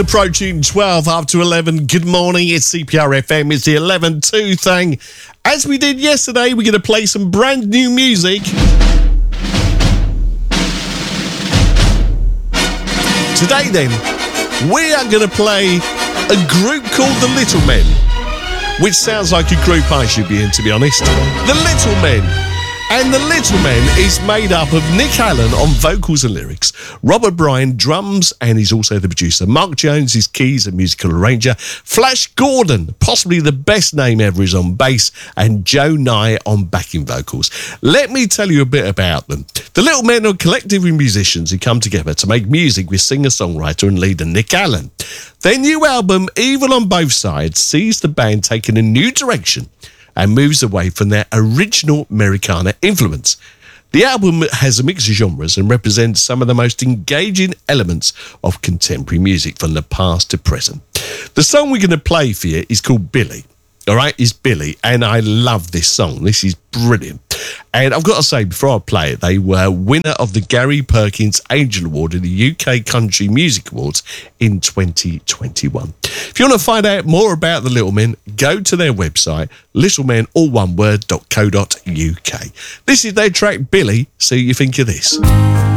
Approaching 12 up to 11. Good morning, it's CPR FM. It's the 11-2 thing. As we did yesterday, we're going to play some brand new music. Today then, we are going to play a group called The Little Men, which sounds like a group I should be in, to be honest. The Little Men. And The Little Men is made up of Nick Allen on vocals and lyrics, Robert Bryan drums, and he's also the producer. Mark Jones is keys and musical arranger. Flash Gordon, possibly the best name ever, is on bass, and Joe Nye on backing vocals. Let me tell you a bit about them. The Little Men are a collective of musicians who come together to make music with singer-songwriter and leader Nick Allen. Their new album, Evil on Both Sides, sees the band taking a new direction and moves away from their original Americana influence. The album has a mix of genres and represents some of the most engaging elements of contemporary music from the past to present. The song we're going to play for you is called Billy. All right, it's Billy, and I love this song. This is brilliant. And I've got to say, before I play it, they were winner of the Gary Perkins Angel Award in the UK Country Music Awards in 2021. If you want to find out more about the Little Men, go to their website, littlemen.co.uk. This is their track, Billy. See what you think of this.